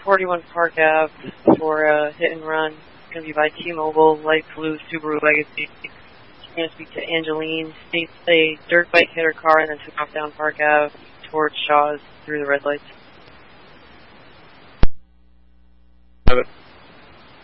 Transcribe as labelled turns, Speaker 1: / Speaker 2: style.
Speaker 1: 41 Park Ave for a hit and run. It's going to be by T-Mobile, light blue Subaru Legacy. She's going to speak to Angeline. States a dirt bike hit her car and then took off down Park Ave towards Shaw's through the red lights.
Speaker 2: Have it.